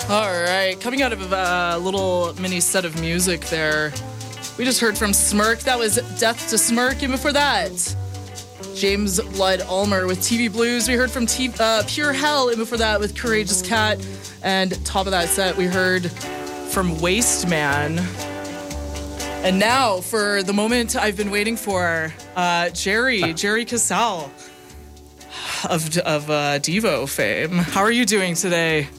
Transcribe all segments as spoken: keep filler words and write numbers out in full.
All right, coming out of a little mini set of music there, we just heard from Smirk. That was Death to Smirk, and before that, James Blood Ulmer with T V Blues. We heard from T- uh, Pure Hell, and before that with Courageous Cat. And top of that set, we heard from Waste Man. And now for the moment I've been waiting for, uh, Jerry, Jerry Casale of, of uh, Devo fame. How are you doing today?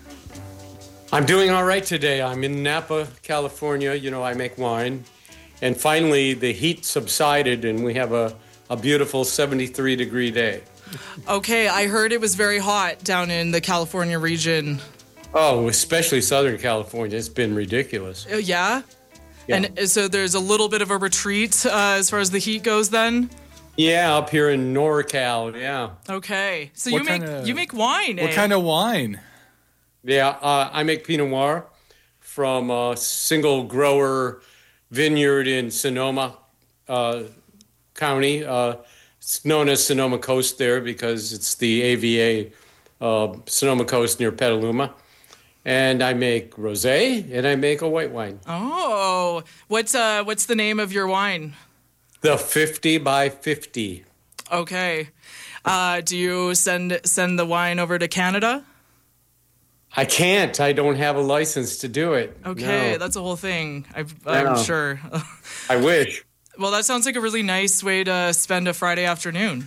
I'm doing all right today. I'm in Napa, California. You know, I make wine. And finally, the heat subsided, and we have a, a beautiful seventy-three degree day. Okay, I heard it was very hot down in the California region. Oh, especially Southern California. It's been ridiculous. Oh, yeah? Yeah. And so there's a little bit of a retreat uh, as far as the heat goes then? Yeah, up here in NorCal, yeah. Okay. So What you make kinda- you make wine, What eh? kind of wine? Yeah, uh, I make Pinot Noir from a single grower vineyard in Sonoma uh, County. Uh, it's known as Sonoma Coast there because it's the A V A uh, Sonoma Coast near Petaluma. And I make rosé and I make a white wine. Oh, what's uh what's the name of your wine? The fifty by fifty. Okay. Uh, do you send send the wine over to Canada? I can't. I don't have a license to do it. Okay, No. that's a whole thing. I've, I'm No. sure. I wish. Well, that sounds like a really nice way to spend a Friday afternoon.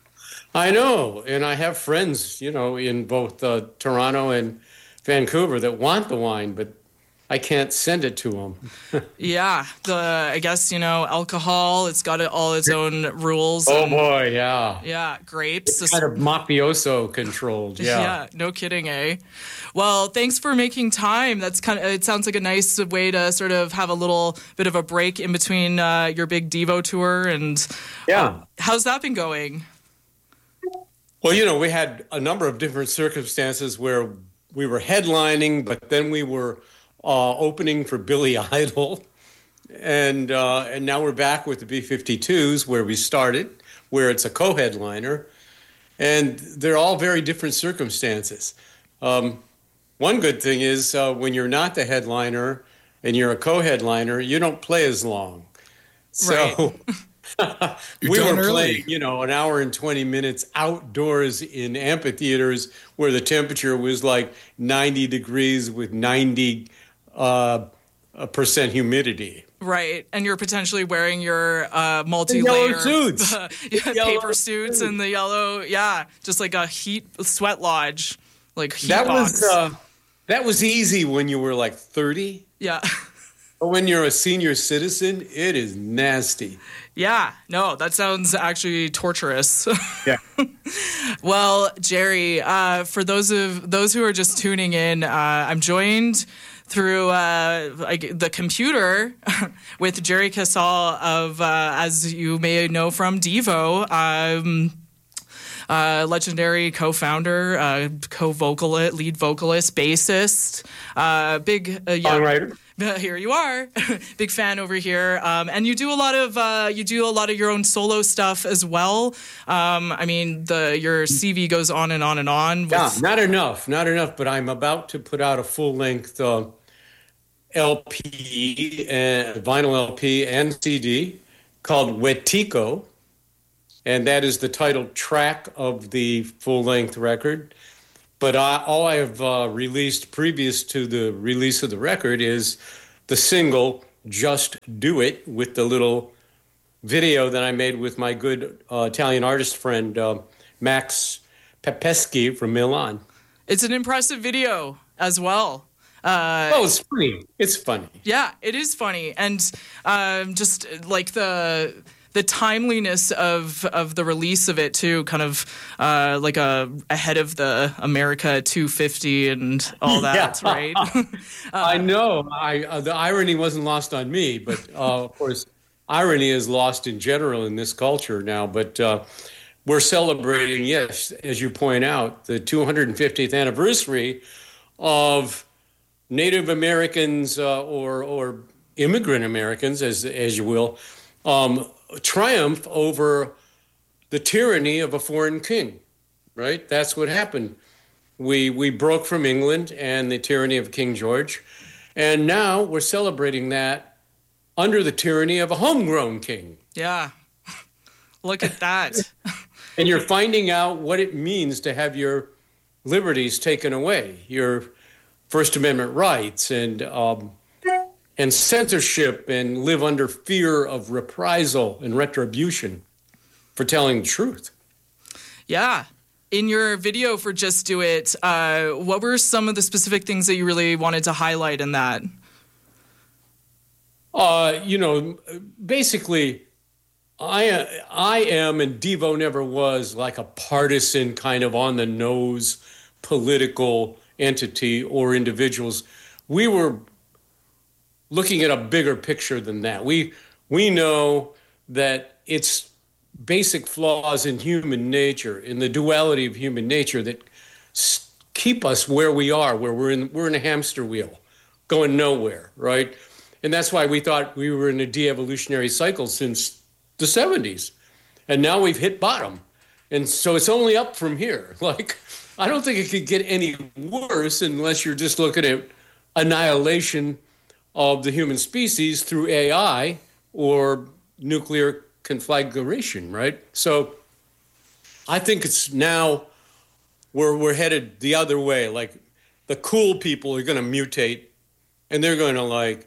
I know. And I have friends, you know, in both uh, Toronto and Vancouver that want the wine, but I can't send it to them. Yeah, the I guess, you know, alcohol, it's got all its own rules. Oh, and- boy, yeah. Yeah, grapes. It's kind of mafioso controlled, yeah. Yeah, no kidding, eh? Well, thanks for making time. That's kind of, it sounds like a nice way to sort of have a little bit of a break in between uh, your big Devo tour. And Yeah. uh, how's that been going? Well, you know, we had a number of different circumstances where we were headlining, but then we were uh, opening for Billy Idol. And uh, and now we're back with the B fifty-twos where we started, where it's a co-headliner. And they're all very different circumstances. Um, one good thing is uh, when you're not the headliner and you're a co-headliner, you don't play as long. So we done were early. playing, you know, an hour and twenty minutes outdoors in amphitheaters where the temperature was like ninety degrees with ninety uh, percent humidity. Right, and you're potentially wearing your uh, multi-layer Yellow suits. yeah, Yellow paper suits and the yellow, yeah, just like a heat sweat lodge, like heat That box. was uh, that was easy when you were like thirty. yeah. But when you're a senior citizen, it is nasty. Yeah, no, that sounds actually torturous. Yeah. Well, Jerry, uh, for those of those who are just tuning in, uh, I'm joined through uh, like the computer with Jerry Casale of, uh, as you may know from Devo, um, uh, legendary co-founder, uh, co-vocalist, lead vocalist, bassist, uh, big uh, yeah. Songwriter. Uh, Here you are, big fan over here, um, and you do a lot of uh, you do a lot of your own solo stuff as well. Um, I mean, the your C V goes on and on and on. With... Yeah, not enough, not enough. But I'm about to put out a full length uh, L P, uh, vinyl L P and C D called Wetico, and that is the title track of the full length record. But I, all I have uh, released previous to the release of the record is the single Just Do It, with the little video that I made with my good uh, Italian artist friend, uh, Max Pepeschi from Milan. It's an impressive video as well. Uh, Oh, it's funny. It's funny. yeah, it is funny, and um, just like the the timeliness of of the release of it too, kind of uh, like a ahead of the America two fifty and all that, Yeah. right? I know. I uh, the irony wasn't lost on me, but uh, of course, irony is lost in general in this culture now. But uh, we're celebrating, yes, as you point out, the two hundred fiftieth anniversary of Native Americans uh, or or immigrant Americans, as as you will, um, triumph over the tyranny of a foreign king. Right? That's what happened. We we broke from England and the tyranny of King George, and now we're celebrating that under the tyranny of a homegrown king. Yeah. Look at that. And you're finding out what it means to have your liberties taken away, your First Amendment rights, and um, and censorship, and live under fear of reprisal and retribution for telling the truth. Yeah. In your video for Just Do It, uh, what were some of the specific things that you really wanted to highlight in that? Uh, you know, basically, I I am, and Devo never was, like a partisan kind of on the nose political entity or individuals. We were looking at a bigger picture than that. We we know that it's basic flaws in human nature, in the duality of human nature, that s- keep us where we are, where we're in we're in a hamster wheel, going nowhere, right? And that's why we thought we were in a de-evolutionary cycle since the seventies. And now we've hit bottom. And so it's only up from here. Like, I don't think it could get any worse unless you're just looking at annihilation of the human species through A I or nuclear conflagration, right? So I think it's now we're, we're headed the other way. Like, the cool people are going to mutate, and they're going to, like,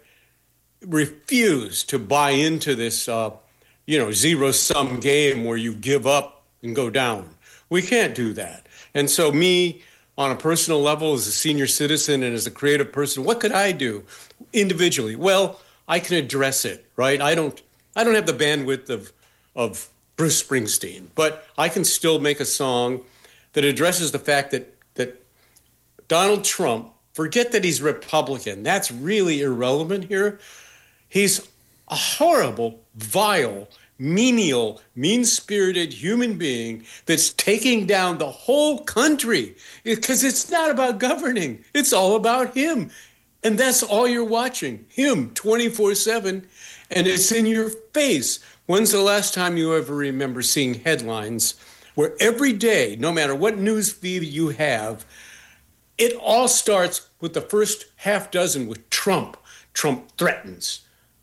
refuse to buy into this, uh, you know, zero-sum game where you give up and go down. We can't do that. And so me, on a personal level, as a senior citizen and as a creative person, what could I do individually? Well, I can address it, right? I don't I don't have the bandwidth of of Bruce Springsteen, but I can still make a song that addresses the fact that that Donald Trump, forget that he's Republican. That's really irrelevant here. He's a horrible, vile, menial, mean-spirited human being that's taking down the whole country, because it's not about governing. It's all about him. And that's all you're watching, him twenty-four seven, and it's in your face. When's the last time you ever remember seeing headlines where every day, no matter what news feed you have, it all starts with the first half dozen with Trump. Trump threatens.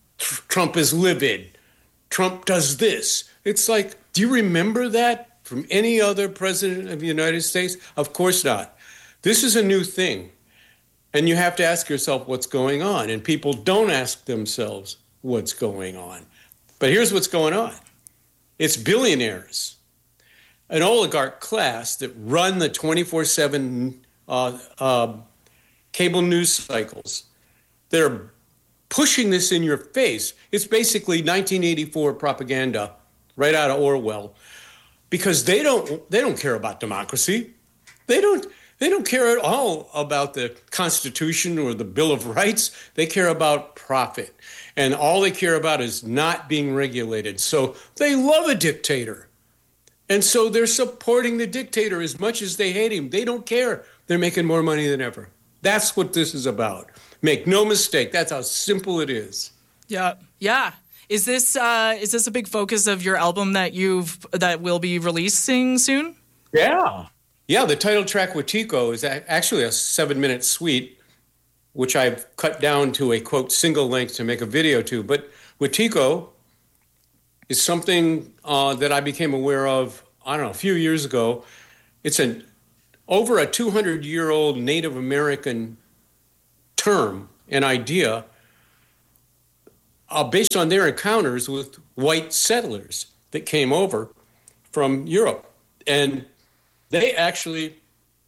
Trump is livid. Trump does this. It's like, do you remember that from any other president of the United States? Of course not. This is a new thing. And you have to ask yourself what's going on. And people don't ask themselves what's going on. But here's what's going on. It's billionaires, an oligarch class that run the twenty-four seven uh, uh, cable news cycles. They're pushing this in your face. It's basically nineteen eighty-four propaganda right out of Orwell, because they don't they don't care about democracy. They don't they don't care at all about the Constitution or the Bill of Rights. They care about profit. And all they care about is not being regulated. So they love a dictator. And so they're supporting the dictator as much as they hate him. They don't care. They're making more money than ever. That's what this is about. Make no mistake. That's how simple it is. Yeah. Yeah. Is this uh, is this a big focus of your album that you've that will be releasing soon? Yeah. Yeah, the title track, Wetiko, is actually a seven-minute suite, which I've cut down to a, quote, single length to make a video to. But Wetiko is something uh, that I became aware of, I don't know, a few years ago. It's an over a two hundred year old Native American term, an idea, uh, based on their encounters with white settlers that came over from Europe. And they actually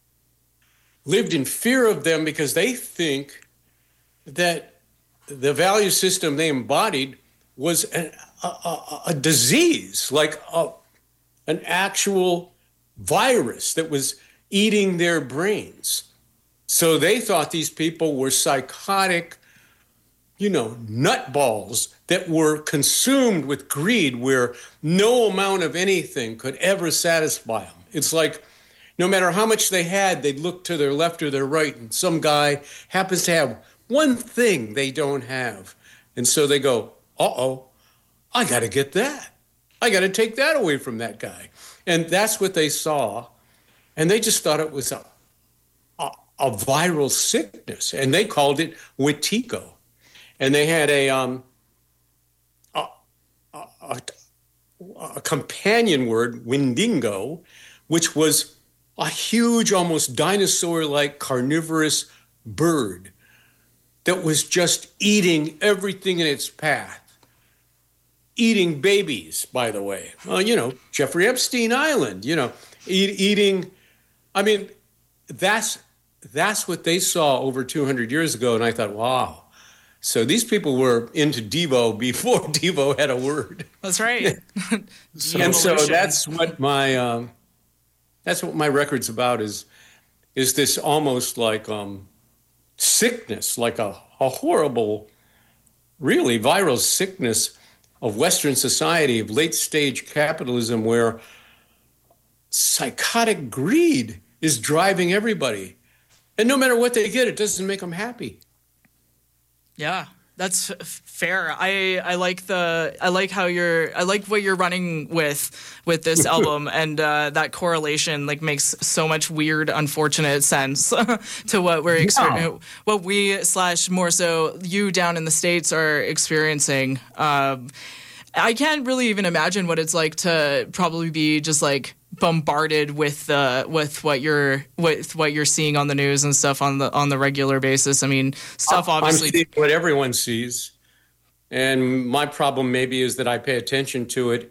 lived in fear of them because they think that the value system they embodied was an, a, a, a disease, like a, an actual virus that was eating their brains. So they thought these people were psychotic, you know, nutballs that were consumed with greed, where no amount of anything could ever satisfy them. It's like no matter how much they had, they'd look to their left or their right, and some guy happens to have one thing they don't have. And so they go, uh-oh, I got to get that. I got to take that away from that guy. And that's what they saw. And they just thought it was a a, a viral sickness, and they called it Wetiko. And they had a, um, a, a, a companion word, Windingo, which was a huge, almost dinosaur-like carnivorous bird that was just eating everything in its path. Eating babies, by the way. Well, you know, Jeffrey Epstein Island, you know, eat, eating. I mean, that's that's what they saw over two hundred years ago. And I thought, wow. So these people were into Devo before Devo had a word. That's right. And so that's what my um, that's what my record's about is is this almost like um, sickness, like a, a horrible, really viral sickness of Western society, of late stage capitalism, where psychotic greed is driving everybody. And no matter what they get, it doesn't make them happy. Yeah, that's f- fair. I, I like the I like how you're I like what you're running with with this album, and uh, that correlation like makes so much weird, unfortunate sense to what we're experiencing, yeah. what we slash more so you down in the States are experiencing. Um, I can't really even imagine what it's like to probably be just like bombarded with uh, with what you're with what you're seeing on the news and stuff on the on the regular basis. I mean, stuff obviously. I'm seeing what everyone sees, and my problem maybe is that I pay attention to it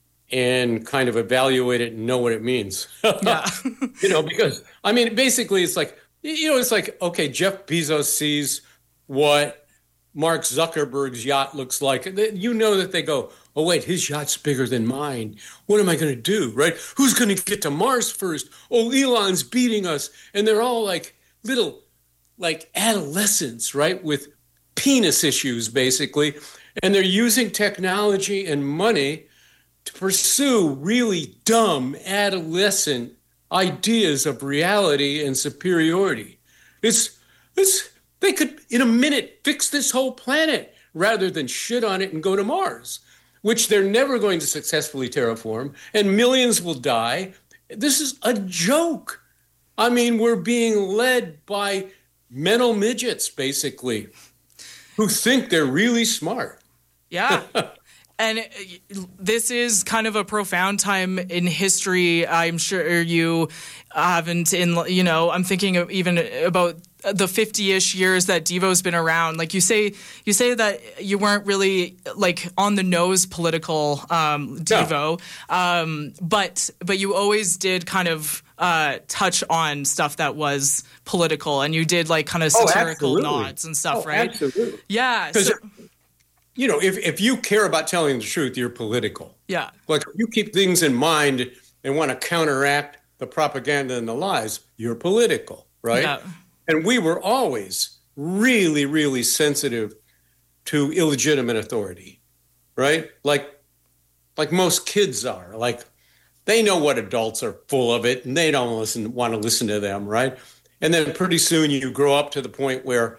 and kind of evaluate it and know what it means. Yeah, you know, because I mean, basically, it's like you know, it's like okay, Jeff Bezos sees what Mark Zuckerberg's yacht looks like. You know that they go, oh, wait, his yacht's bigger than mine. What am I going to do, right? Who's going to get to Mars first? Oh, Elon's beating us. And they're all like little, like adolescents, right, with penis issues, basically. And they're using technology and money to pursue really dumb adolescent ideas of reality and superiority. It's, it's, They could, in a minute, fix this whole planet rather than shit on it and go to Mars, which they're never going to successfully terraform, and millions will die. This is a joke. I mean, we're being led by mental midgets, basically, who think they're really smart. Yeah. And this is kind of a profound time in history. I'm sure you haven't in, you know, I'm thinking of even about the fifty-ish years that Devo's been around. Like you say, you say that you weren't really like on the nose political um, Devo, no. um, but but you always did kind of uh, touch on stuff that was political, and you did like kind of satirical oh, nods and stuff, oh, right? Absolutely. Yeah. So, you know, if, if you care about telling the truth, you're political. Yeah. Like if you keep things in mind and want to counteract the propaganda and the lies, you're political, right? Yeah. And we were always really, really sensitive to illegitimate authority, right? Like, like most kids are. Like, they know what adults are full of it, and they don't listen, want to listen to them, right? And then pretty soon you grow up to the point where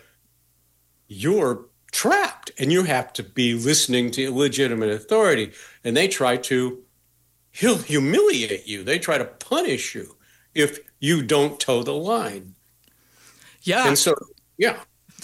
you're trapped and you have to be listening to illegitimate authority, and they try to humiliate you. They try to punish you if you don't toe the line. Yeah. And so, yeah,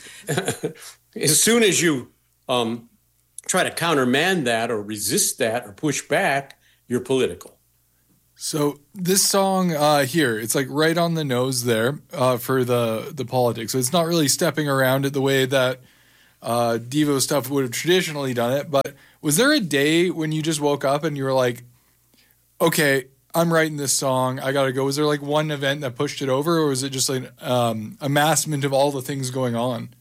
as soon as you um, try to countermand that or resist that or push back, you're political. So this song uh, here, it's like right on the nose there uh, for the, the politics. So it's not really stepping around it the way that uh, Devo stuff would have traditionally done it. But was there a day when you just woke up and you were like, okay, I'm writing this song, I gotta go? Was there like one event that pushed it over, or was it just like um, amassment of all the things going on?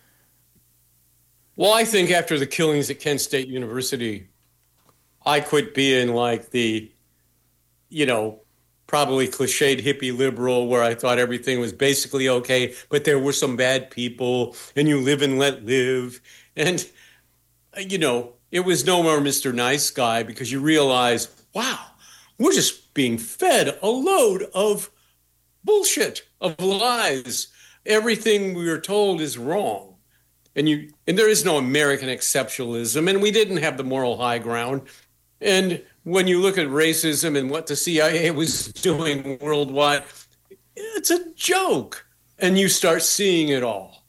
Well, I think after the killings at Kent State University, I quit being like the, you know, probably cliched hippie liberal where I thought everything was basically okay, but there were some bad people and you live and let live. And, you know, it was no more Mister Nice Guy, because you realize, wow, we're just being fed a load of bullshit, of lies. Everything we were told is wrong. And you and there is no American exceptionalism, and we didn't have the moral high ground. And when you look at racism and what the C I A was doing worldwide, it's a joke. and you start seeing it all.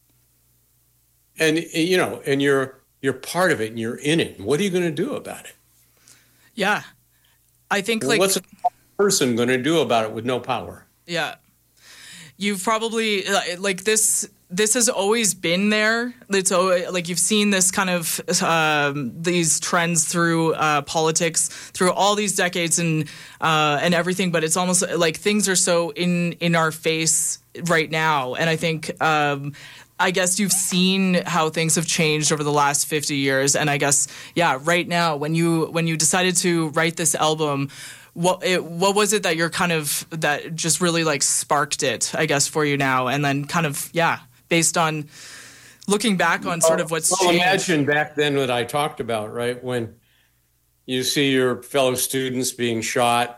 And, you know, and you're you're part of it and you're in it. What are you going to do about it? Yeah. I think Well, like what's a person going to do about it with no power? Yeah. You've probably like this this has always been there. It's always, like you've seen this kind of um, these trends through uh, politics through all these decades and uh, and everything. But it's almost like things are so in in our face right now. And I think um, I guess you've seen how things have changed over the last fifty years. And I guess yeah, right now when you when you decided to write this album. What it, what was it that you're kind of that just really like sparked it, I guess, for you now, and then kind of yeah, based on looking back on sort of what's well, changed. Imagine back then what I talked about, right? When you see your fellow students being shot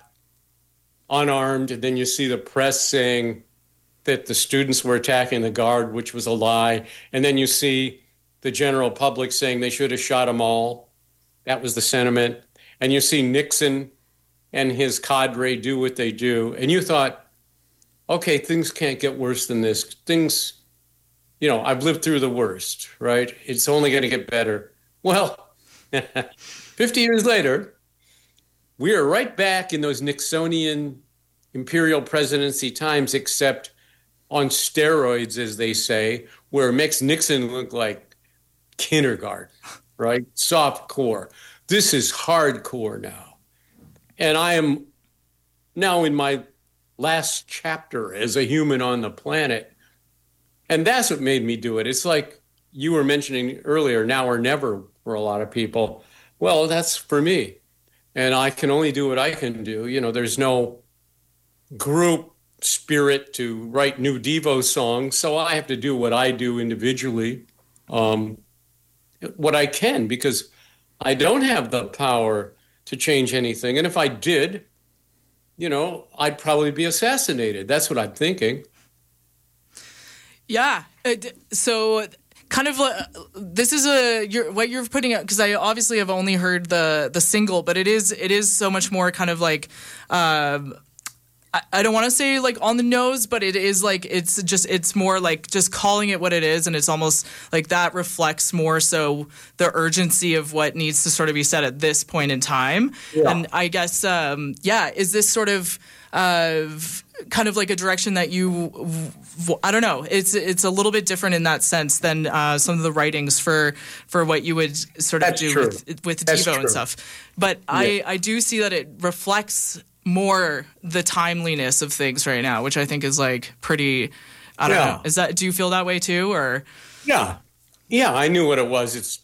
unarmed, and then you see the press saying that the students were attacking the guard, which was a lie, and then you see the general public saying they should have shot them all. That was the sentiment, and you see Nixon and his cadre do what they do. And you thought, okay, things can't get worse than this. Things, you know, I've lived through the worst, right? It's only going to get better. Well, fifty years later, we are right back in those Nixonian imperial presidency times, except on steroids, as they say, where it makes Nixon look like kindergarten, right? Soft core. This is hardcore now. And I am now in my last chapter as a human on the planet. And that's what made me do it. It's like you were mentioning earlier, now or never for a lot of people. Well, that's for me. And I can only do what I can do. You know, there's no group spirit to write new Devo songs. So I have to do what I do individually, um, what I can, because I don't have the power to change anything. And if I did, you know, I'd probably be assassinated. That's what I'm thinking. Yeah. So kind of uh, this is a you're, what you're putting out, because I obviously have only heard the the single, but it is it is so much more kind of like um, I, I don't want to say like on the nose, but it is like it's just it's more like just calling it what it is, and it's almost like that reflects more so the urgency of what needs to sort of be said at this point in time. Yeah. And I guess um, yeah, is this sort of uh, kind of like a direction that you I don't know, it's it's a little bit different in that sense than uh, some of the writings for for what you would sort of That's do true. with with That's Devo true. and stuff. But yeah. I I do see that it reflects more the timeliness of things right now, which I think is like pretty, I don't yeah. know. Is that, do you feel that way too, or? Yeah. Yeah, I knew what it was. It's,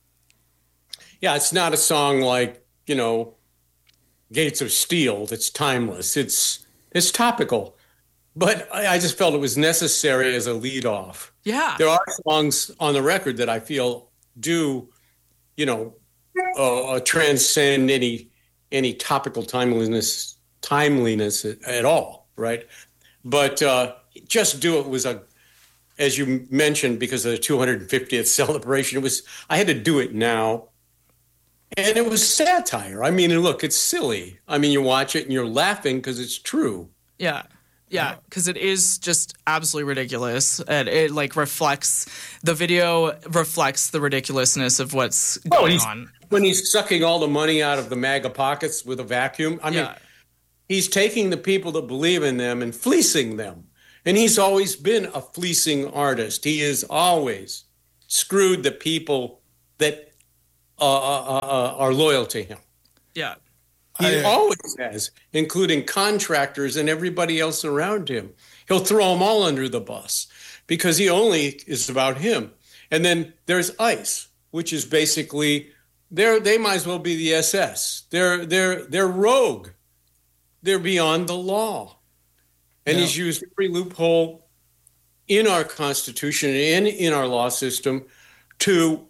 yeah, it's not a song like, you know, Gates of Steel that's timeless. It's, it's topical, but I, I just felt it was necessary as a lead off. Yeah. There are songs on the record that I feel do, you know, uh, transcend any, any topical timeliness timeliness at all, right? But uh, Just Do It was a, as you mentioned, because of the two hundred fiftieth celebration, it was, I had to do it now. And it was satire. I mean, look, it's silly. I mean, you watch it and you're laughing because it's true. Yeah. Yeah, because it is just absolutely ridiculous. And it like reflects, the video reflects the ridiculousness of what's Oh, going he's, on. when he's sucking all the money out of the MAGA pockets with a vacuum, I mean, Yeah. he's taking the people that believe in them and fleecing them. And he's always been a fleecing artist. He has always screwed the people that uh, uh, uh, are loyal to him. Yeah. He I, uh, always has, including contractors and everybody else around him. He'll throw them all under the bus because he only is about him. And then there's ICE, which is basically, they're, they might as well be the S S. They're, they're, they're rogue. They're beyond the law. And Yeah. he's used every loophole in our Constitution and in our law system to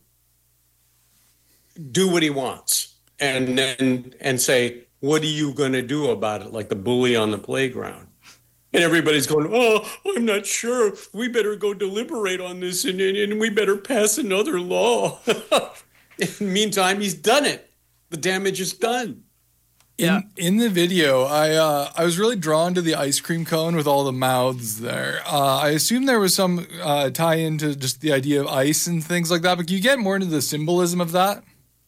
do what he wants. And then and say, what are you going to do about it? Like the bully on the playground. And everybody's going, oh, I'm not sure. We better go deliberate on this and, and, and we better pass another law. In the meantime, he's done it. The damage is done. In Yeah. in the video, I uh, I was really drawn to the ice cream cone with all the mouths there. Uh, I assume there was some uh, tie into just the idea of ice and things like that. But can you get more into the symbolism of that?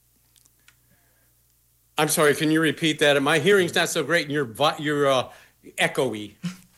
I'm sorry, can you repeat that? My hearing's not so great and you're, vi- you're uh, echoey.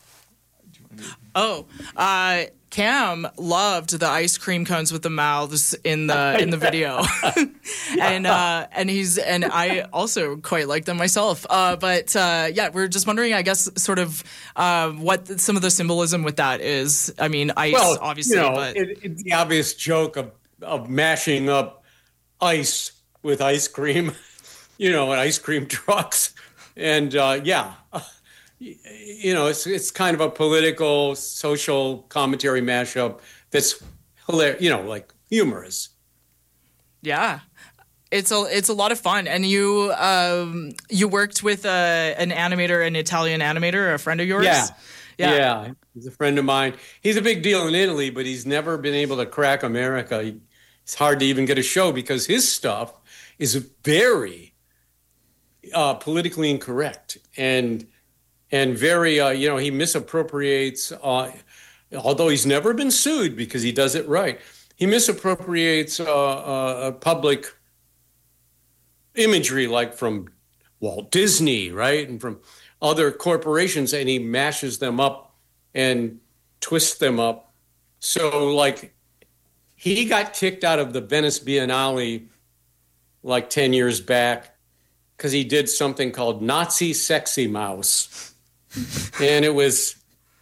Oh, uh, Cam loved the ice cream cones with the mouths in the in the video, and uh, and he's and I also quite like them myself. Uh, but uh, yeah, we're just wondering, I guess, sort of uh, what some of the symbolism with that is. I mean, ice, Well, obviously, you know, but it, it's the obvious joke of, of mashing up ice with ice cream, you know, and ice cream trucks. And uh, yeah, you know, it's it's kind of a political, social commentary mashup that's hilarious, you know, like humorous. yeah. It's a it's a lot of fun, and you um, you worked with uh, an animator, an Italian animator, a friend of yours. Yeah. yeah, Yeah, he's a friend of mine. He's a big deal in Italy, but he's never been able to crack America. He, it's hard to even get a show because his stuff is very uh, politically incorrect and and very, uh, you know, he misappropriates, uh, although he's never been sued because he does it right. He misappropriates uh, uh, public imagery like from Walt Disney, right? And from other corporations, and he mashes them up and twists them up. So, like, he got kicked out of the Venice Biennale like ten years back because he did something called Nazi Sexy Mouse. And it was,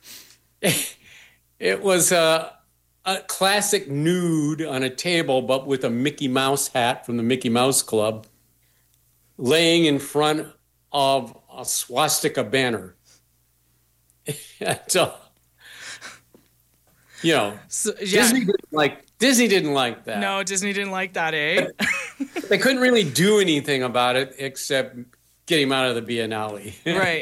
it was a, a classic nude on a table, but with a Mickey Mouse hat from the Mickey Mouse Club, laying in front of a swastika banner. And, uh, you know, So, yeah. Disney didn't like Disney didn't like that. No, Disney didn't like that, eh? They couldn't really do anything about it except get him out of the Biennale. Right.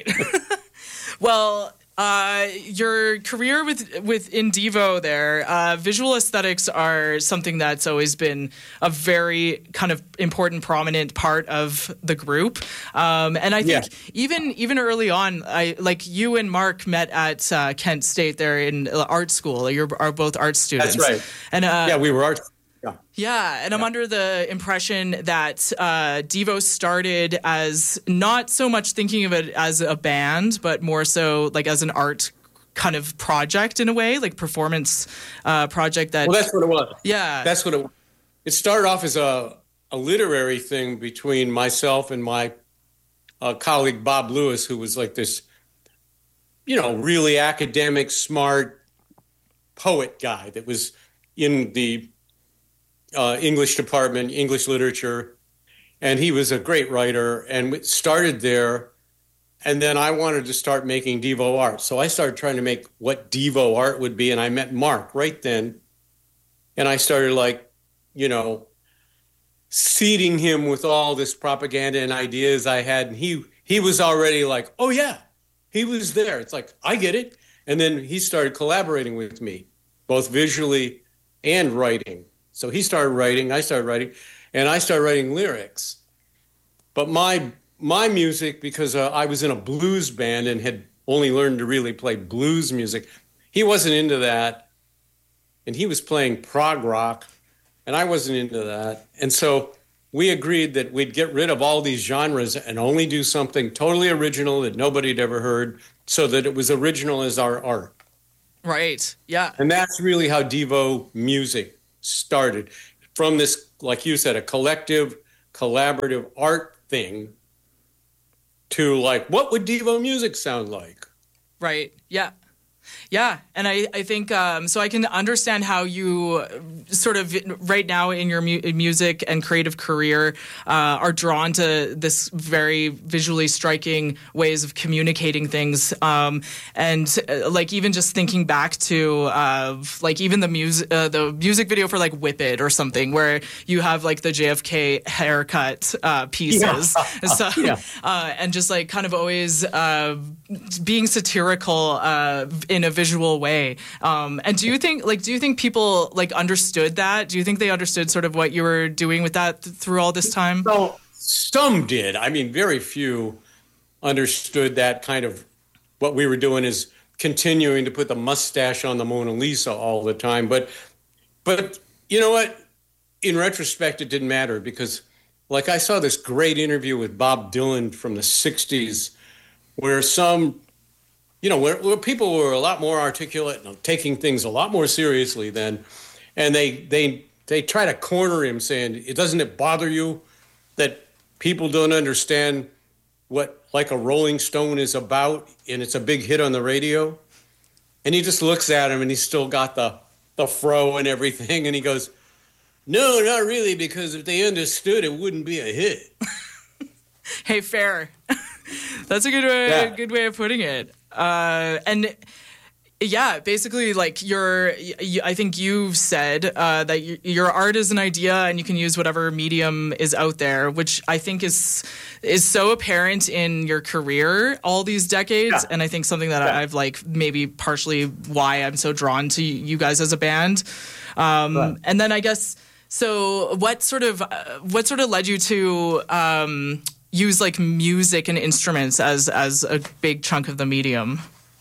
Well, uh, your career with with in Devo there, uh, visual aesthetics are something that's always been a very kind of important, prominent part of the group. Um, and I think Yeah. even even early on, I like you and Mark met at uh, Kent State there in art school. You're are both art students. That's right. And uh, Yeah, we were art. Yeah. yeah, and I'm under the impression that uh, Devo started as not so much thinking of it as a band, but more so like as an art kind of project in a way, like performance uh, project. That Well, that's what it was. yeah, That's what it was. It started off as a, a literary thing between myself and my uh, colleague Bob Lewis, who was like this, you know, really academic, smart poet guy that was in the uh, English department, English literature. And he was a great writer, and it started there. And then I wanted to start making Devo art. So I started trying to make what Devo art would be. And I met Mark right then. And I started, like, you know, seeding him with all this propaganda and ideas I had. And he, he was already like, oh, yeah, he was there. It's like, I get it. And then he started collaborating with me, both visually and writing. So he started writing, I started writing, and I started writing lyrics. But my my music, because uh, I was in a blues band and had only learned to really play blues music, he wasn't into that. And he was playing prog rock, and I wasn't into that. And so we agreed that we'd get rid of all these genres and only do something totally original that nobody had ever heard, so that it was original as our art. right, yeah, And that's really how Devo music started. From this, like you said, a collective, collaborative art thing to, like, what would Devo music sound like? right, yeah. Yeah, and I, I think um, so I can understand how you sort of right now in your mu- music and creative career uh, are drawn to this very visually striking ways of communicating things. Um, and uh, like even just thinking back to uh, like even the music uh, the music video for like Whip It or something where you have like the J F K haircut uh, pieces and stuff, Yeah. uh, and just like kind of always uh, being satirical uh, in a visual way. Um, and do you think, like, do you think people like understood that? Do you think they understood sort of what you were doing with that th- through all this time? So some did. I mean, very few. understood that kind of what we were doing is continuing to put the mustache on the Mona Lisa all the time. But, but you know what? In retrospect, it didn't matter because, like, I saw this great interview with Bob Dylan from the sixties where some, you know, where, where people were a lot more articulate and taking things a lot more seriously then. And they, they, they try to corner him saying, it doesn't it bother you that people don't understand what Like a Rolling Stone is about, and it's a big hit on the radio? And he just looks at him, and he's still got the, the fro and everything, and he goes, no, not really, because if they understood, it wouldn't be a hit. Hey, fair. That's a good way, yeah. good way of putting it. Uh, and yeah, basically, like you're, you, I think you've said uh, that you, your art is an idea, and you can use whatever medium is out there, which I think is is so apparent in your career all these decades, yeah. and I think something that yeah. I've like maybe partially why I'm so drawn to you guys as a band. Um, right. And then I guess so. What sort of uh, what sort of led you to um, use like music and instruments as as a big chunk of the medium?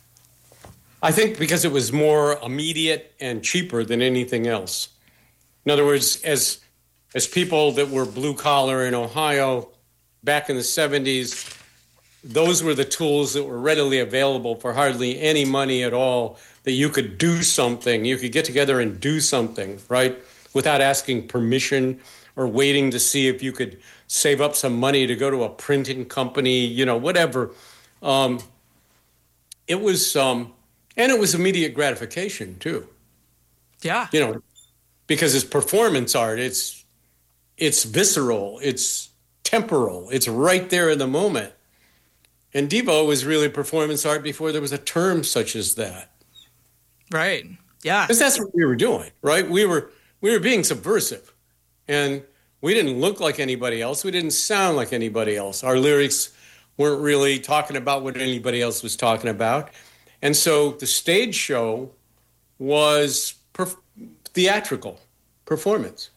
I think because it was more immediate and cheaper than anything else. In other words, as as people that were blue collar in Ohio back in the seventies, those were the tools that were readily available for hardly any money at all, that you could do something. You could get together and do something, right, without asking permission or waiting to see if you could save up some money to go to a printing company, you know, whatever. Um, it was... Um, And it was immediate gratification, too. Yeah. You know, because it's performance art. It's it's visceral. It's temporal. It's right there in the moment. And Devo was really performance art before there was a term such as that. Right. Yeah. Because that's what we were doing, right? We were we were being subversive. And we didn't look like anybody else. We didn't sound like anybody else. Our lyrics weren't really talking about what anybody else was talking about. And so the stage show was perf- theatrical performance.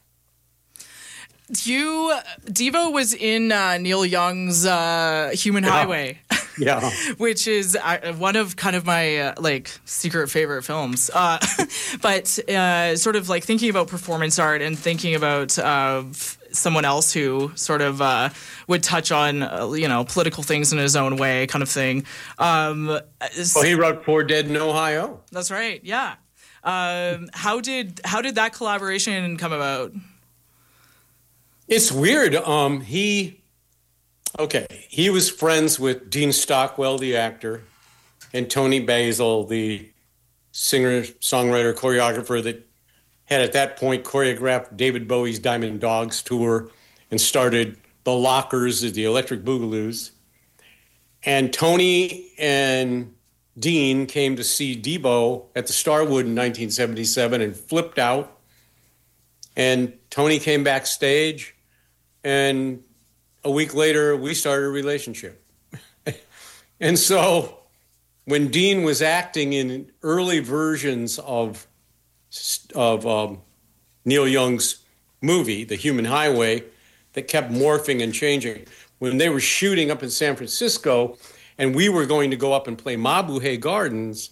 You, Devo was in uh, Neil Young's uh, Human yeah. Highway. Yeah. Which is uh, one of kind of my uh, like secret favorite films. Uh, but uh, sort of like thinking about performance art and thinking about uh, someone else who sort of uh, would touch on, uh, you know, political things in his own way kind of thing. Um, well, he wrote Poor Dead in Ohio. That's right. Yeah. Um, how did how did that collaboration come about? It's weird. Um, he... Okay, he was friends with Dean Stockwell, the actor, and Tony Basil, the singer, songwriter, choreographer that had at that point choreographed David Bowie's Diamond Dogs tour and started the Lockers, the Electric Boogaloos. And Tony and Dean came to see Devo at the Starwood in nineteen seventy-seven and flipped out. And Tony came backstage, and a week later, we started a relationship. And so when Dean was acting in early versions of, of um, Neil Young's movie, The Human Highway, that kept morphing and changing, when they were shooting up in San Francisco and we were going to go up and play Mabuhay Gardens,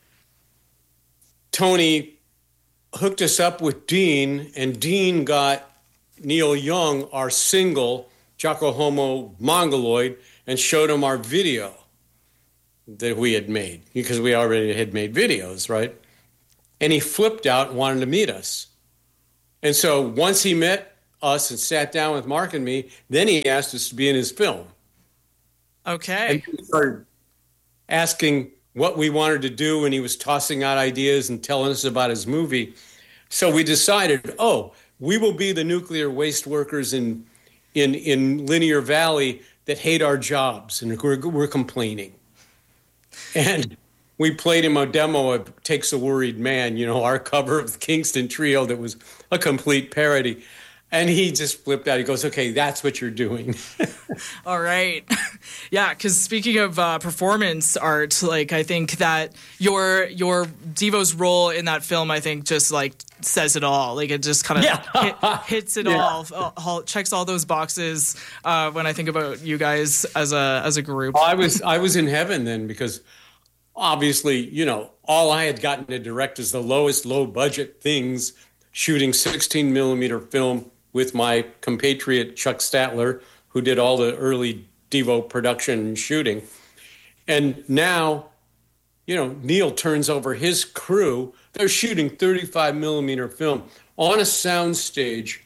Tony hooked us up with Dean, and Dean got Neil Young our single, Jocko Homo Mongoloid, and showed him our video that we had made, because we already had made videos, right? And he flipped out and wanted to meet us. And so once he met us and sat down with Mark and me, then he asked us to be in his film. Okay. And he started asking what we wanted to do, and he was tossing out ideas and telling us about his movie. So we decided, oh, we will be the nuclear waste workers in in in Linear Valley that hate our jobs, and we're, we're complaining. And we played him a demo of Takes a Worried Man, you know, our cover of the Kingston Trio that was a complete parody. And he just flipped out. He goes, okay, that's what you're doing. All right. Yeah, because speaking of uh, performance art, like I think that your your Devo's role in that film, I think just like says it all. Like it just kind of Yeah. hit, hits it Yeah. all, all, all, checks all those boxes uh, when I think about you guys as a as a group. I was I was in heaven then, because obviously, you know, all I had gotten to direct is the lowest low budget things, shooting sixteen millimeter film with my compatriot Chuck Statler, who did all the early Devo production and shooting. And now, you know, Neil turns over his crew. They're shooting thirty-five millimeter film on a soundstage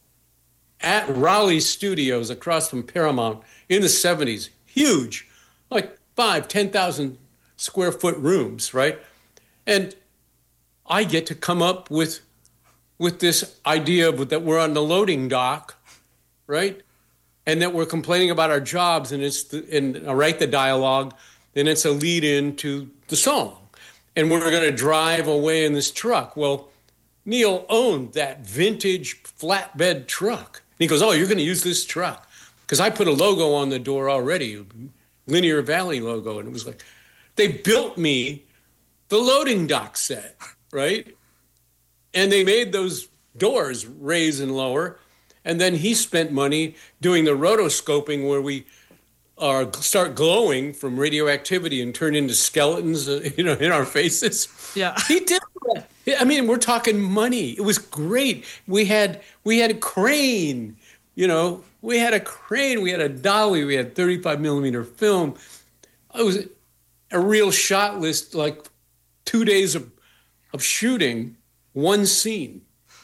at Raleigh Studios across from Paramount in the seventies. Huge, like five, ten thousand square foot rooms, right? And I get to come up with with this idea of that we're on the loading dock, right? And that we're complaining about our jobs, and it's the, and I write the dialogue, then it's a lead in to the song. And we're going to drive away in this truck. Well, Neil owned that vintage flatbed truck. And he goes, oh, you're going to use this truck? Because I put a logo on the door already, Linear Valley logo. And it was like, they built me the loading dock set, right? And they made those doors raise and lower. And then he spent money doing the rotoscoping where we are start glowing from radioactivity and turn into skeletons, uh, you know, in our faces. Yeah. He did that. I mean, we're talking money. It was great. We had we had a crane, you know, we had a crane, we had a dolly, we had thirty-five millimeter film. It was a real shot list, like two days of of shooting one scene.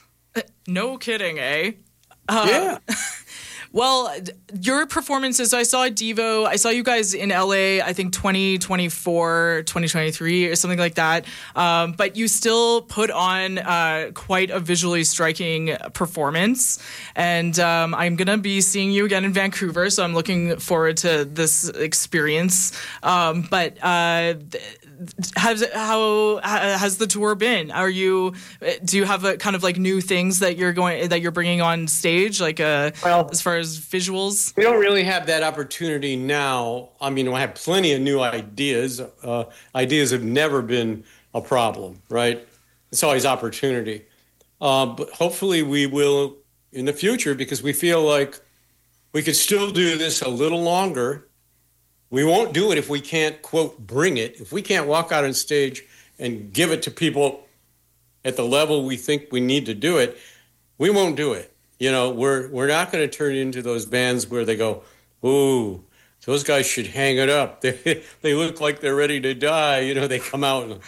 No kidding, eh? Uh, yeah. Well, your performances, I saw Devo, I saw you guys in L A, I think twenty twenty-four, twenty twenty-three or something like that. Um, but you still put on uh, quite a visually striking performance. And um, I'm going to be seeing you again in Vancouver, so I'm looking forward to this experience. Um, but uh, has, how has the tour been? Are you, do you have a kind of like new things that you're going, that you're bringing on stage? Like uh, well, as far as visuals? We don't really have that opportunity now. I mean, I have plenty of new ideas. Uh, ideas have never been a problem, right? It's always opportunity. Uh, but hopefully we will in the future, because we feel like we could still do this a little longer. We won't do it if we can't, quote, bring it. If we can't walk out on stage and give it to people at the level we think we need to do it, we won't do it. You know, we're we're not going to turn into those bands where they go, ooh, those guys should hang it up. They they look like they're ready to die. You know, they come out and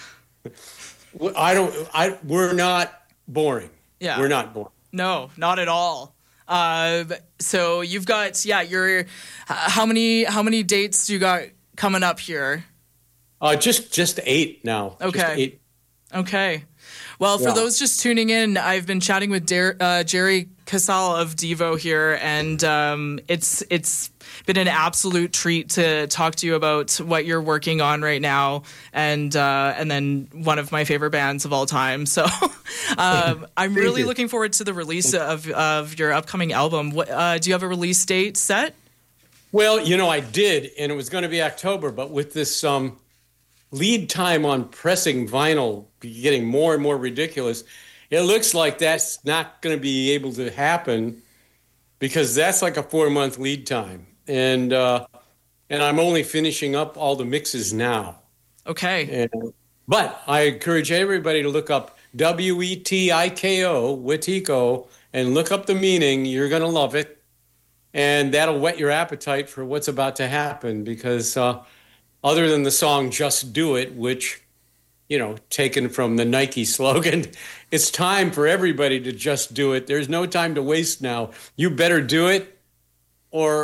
I don't. I we're not boring. Yeah, we're not boring. No, not at all. Uh, so you've got yeah. You're how many how many dates you got coming up here? Uh, just just eight now. Okay. Just eight. Okay. Well, for Yeah. those just tuning in, I've been chatting with Der- uh, Jerry Casal of Devo here, and um, it's it's been an absolute treat to talk to you about what you're working on right now, and uh, and then one of my favorite bands of all time. So um, I'm really you. looking forward to the release of of your upcoming album. What, uh, do you have a release date set? Well, you know, I did, and it was going to be October, but with this um, lead time on pressing vinyl getting more and more ridiculous, it looks like that's not going to be able to happen, because that's like a four-month lead time. And uh, and I'm only finishing up all the mixes now. Okay. And, but I encourage everybody to look up W E T I K O, Wetiko, and look up the meaning. You're going to love it. And that'll whet your appetite for what's about to happen, because uh, other than the song Just Do It, which, you know, taken from the Nike slogan, it's time for everybody to just do it. There's no time to waste now. You better do it, or